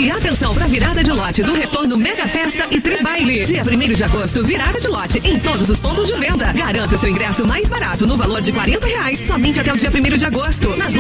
E atenção para virada de lote do Retorno Mega Festa e Tribaile. Dia 1º de agosto, virada de lote em todos os pontos de venda. Garanta o seu ingresso mais barato no valor de R$ 40, somente até o dia 1º de agosto. Nas